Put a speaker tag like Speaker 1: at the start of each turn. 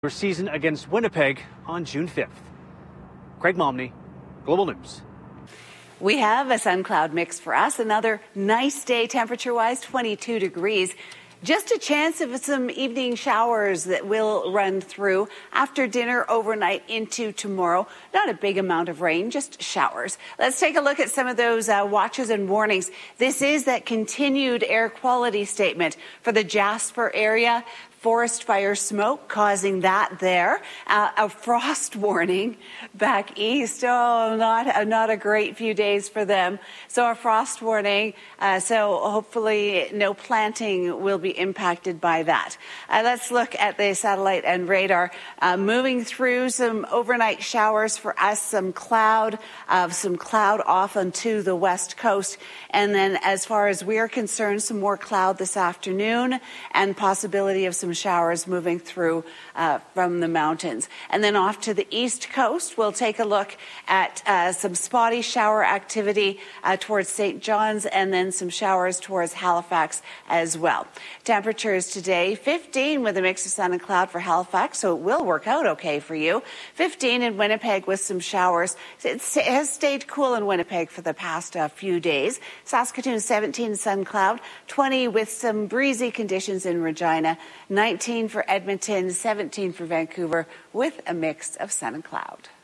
Speaker 1: season against Winnipeg on June 5th. Craig Momney, Global News.
Speaker 2: We have a sun cloud mix for us. Another nice day temperature-wise, 22 degrees. Just a chance of some evening showers that will run through after dinner overnight into tomorrow. Not a big amount of rain, just showers. Let's take a look at some of those watches and warnings. This is that continued air quality statement for the Jasper area. Forest fire smoke causing that there. A frost warning back east. Oh, not a great few days for them. So a frost warning. So hopefully no planting will be impacted by that. Let's look at the satellite and radar. Moving through some overnight showers for us, some cloud off onto the west coast. And then as far as we're concerned, some more cloud this afternoon and possibility of some showers moving through from the mountains. And then off to the east coast, we'll take a look at some spotty shower activity towards St. John's and then some showers towards Halifax as well. Temperatures today, 15 with a mix of sun and cloud for Halifax, so it will work out okay for you. 15 in Winnipeg with some showers. It has stayed cool in Winnipeg for the past few days. Saskatoon, 17 sun cloud, 20 with some breezy conditions in Regina, 19 for Edmonton, 17 for Vancouver with a mix of sun and cloud.